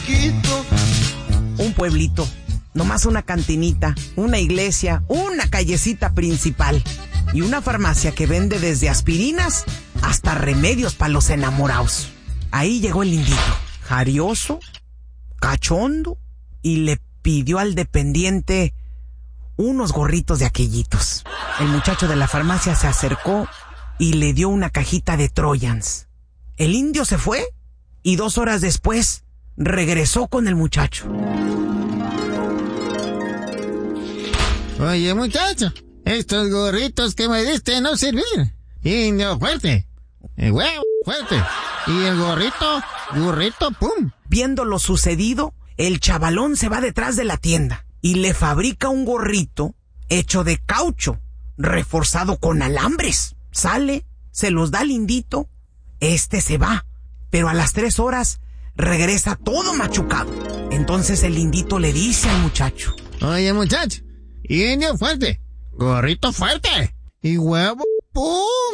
chiquito. Un pueblito, nomás una cantinita, una iglesia, una callecita principal y una farmacia que vende desde aspirinas hasta remedios para los enamorados. Ahí llegó el indito, jarioso, cachondo, y le pidió al dependiente unos gorritos de aquellitos. El muchacho de la farmacia se acercó y le dio una cajita de Trojans. El indio se fue y 2 horas después regresó con el muchacho. Oye, muchacho, estos gorritos que me diste no sirven. Indio fuerte, huevo fuerte, y el gorrito, pum. Viendo lo sucedido, el chavalón se va detrás de la tienda y le fabrica un gorrito hecho de caucho, reforzado con alambres. Sale, se los da al indito, se va, pero a las 3 horas regresa todo machucado. Entonces el indito le dice al muchacho: Oye, muchacho, indio fuerte, gorrito fuerte, y huevo, pum.